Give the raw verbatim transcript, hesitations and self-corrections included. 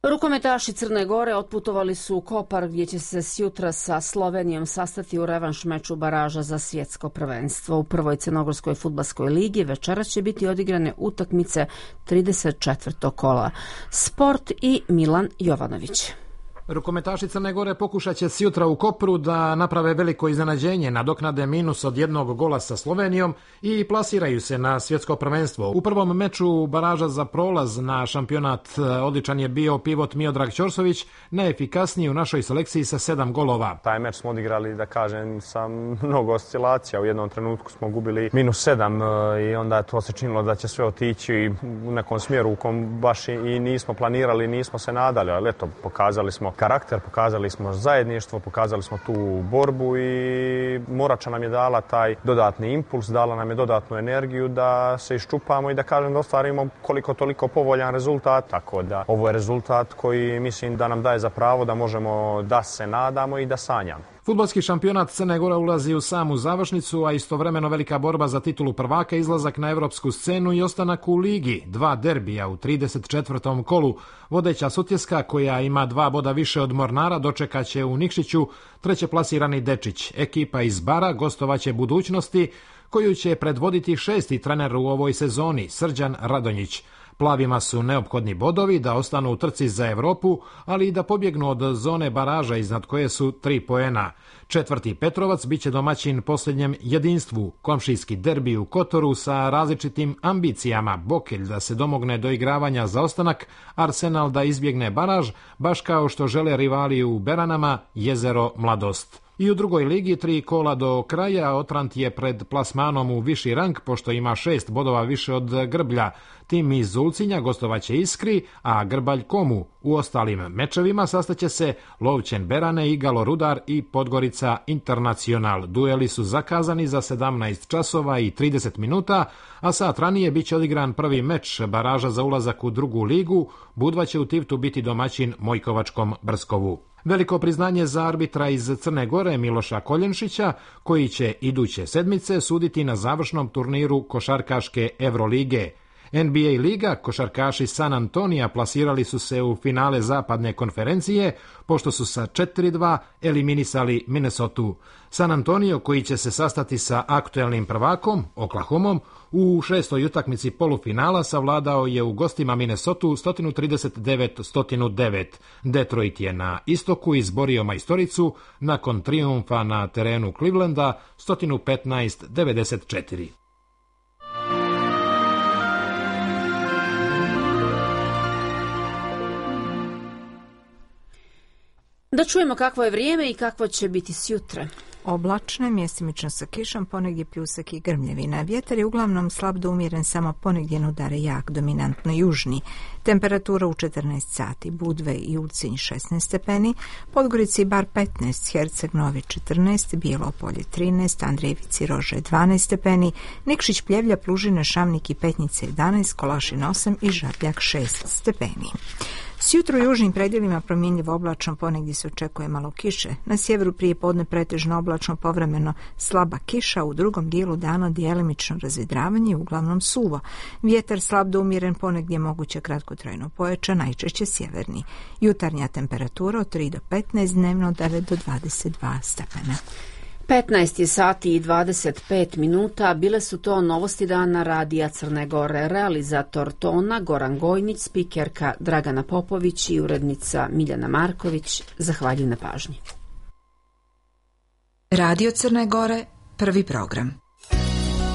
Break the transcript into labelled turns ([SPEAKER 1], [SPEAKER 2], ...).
[SPEAKER 1] Rukometaši Crne Gore otputovali su u Kopar gdje će se sjutra sa Slovenijom sastati u revanš meču baraža za svjetsko prvenstvo. U prvoj crnogorskoj fudbalskoj ligi večeras će biti odigrane utakmice trideset četvrtog kola. Sport i Milan Jovanović.
[SPEAKER 2] Rukometaši Crne Gore pokušat će sjutra u Kopru da naprave veliko iznenađenje, nadoknade minus od jednog gola sa Slovenijom i plasiraju se na svjetsko prvenstvo. U prvom meču baraža za prolaz na šampionat odličan je bio pivot Miodrag Ćorsović, najefikasniji u našoj selekciji sa sedam golova.
[SPEAKER 3] Taj meč smo odigrali, da kažem, sa mnogo oscilacija. U jednom trenutku smo gubili minus sedam i onda to se činilo da će sve otići u nekom smjeru u kom baš i nismo planirali, nismo se nadali, ali eto, pokazali smo karakter, pokazali smo zajedništvo, pokazali smo tu borbu i Morača nam je dala taj dodatni impuls, dala nam je dodatnu energiju da se iščupamo i da kažem da ostvarimo koliko toliko povoljan rezultat. Tako da ovo je rezultat koji mislim da nam daje za pravo da možemo da se nadamo i da sanjamo.
[SPEAKER 2] Fudbalski šampionat Crne Gore ulazi u samu završnicu, a istovremeno velika borba za titulu prvaka, izlazak na evropsku scenu i ostanak u ligi. Dva derbija u trideset četvrtom kolu. Vodeća Sutjeska, koja ima dva boda više od Mornara, dočekaće u Nikšiću treće plasirani Dečić. Ekipa iz Bara gostovaće Budućnosti, koju će predvoditi šesti trener u ovoj sezoni, Srđan Radonjić. Plavima su neophodni bodovi da ostanu u trci za Evropu, ali i da pobjegnu od zone baraža iznad koje su tri poena. Četvrti Petrovac biće domaćin posljednjem jedinstvu. Komšijski derbi u Kotoru sa različitim ambicijama. Bokelj da se domogne do igravanja za ostanak, Arsenal da izbjegne baraž, baš kao što žele rivali u Beranama, Jezero, Mladost. I u drugoj ligi tri kola do kraja Otrant je pred plasmanom u viši rang pošto ima šest bodova više od Grblja. Tim iz Ulcinja gostovaće Iskri, a Grbalj Komu. U ostalim mečevima sastaće se Lovćen Berane, Igalo Rudar i Podgorica Internacional. Dueli su zakazani za sedamnaest časova i trideset minuta, a sat ranije bit će odigran prvi meč baraža za ulazak u drugu ligu. Budva će u Tivtu biti domaćin Mojkovačkom Brskovu. Veliko priznanje za arbitra iz Crne Gore Miloša Koljenšića, koji će iduće sedmice suditi na završnom turniru košarkaške Evrolige. N B A liga, košarkaši San Antonija plasirali su se u finale zapadne konferencije, pošto su sa četiri dva eliminisali Minnesotu. San Antonio, koji će se sastati sa aktuelnim prvakom, Oklahomom, u šestoj utakmici polufinala savladao je u gostima Minnesotu sto trideset devet sto devet. Detroit je na istoku izborio majstoricu nakon trijumfa na terenu Clevelanda sto petnaest devedeset četiri.
[SPEAKER 1] Da čujemo kakvo je vrijeme i kakvo će biti sjutra.
[SPEAKER 4] Oblačno je, mjestimično sa kišom, ponegdje pljusak i grmljevina. Vjetar je uglavnom slab do umjeren, samo ponegdje udare jak, dominantno južni. Temperatura u četrnaest sati, Budve i Ulcinj šesnaest stepeni, Podgorici i Bar petnaest, Herceg Novi četrnaest, Bijelo Polje trinaest, Andrijevici Rože dvanaest stepeni, Nikšić, Pljevlja, Plužina, Šamnik i Petnice jedanaest, Kolašin osam i Žabljak šest stepeni. Sjutro u južnim predjelima promjenjivo oblačno, ponegdje se očekuje malo kiše. Na sjeveru prije podne pretežno oblačno, povremeno slaba kiša, u drugom dijelu dana djelimično razvidravanje i uglavnom suvo. Vjetar slab do umjeren, ponegdje moguće kratkotrajno pojačan, najčešće sjeverni. Jutarnja temperatura od tri do petnaest, dnevno od devet do dvadeset dva stepena.
[SPEAKER 1] petnaest je sati i dvadeset pet minuta, bile su to novosti dana Radija Crne Gore. Realizator tona Goran Gojnić, spikerka Dragana Popović i urednica Miljana Marković. Zahvaljujem na pažnji.
[SPEAKER 5] Radio Crne Gore, prvi program.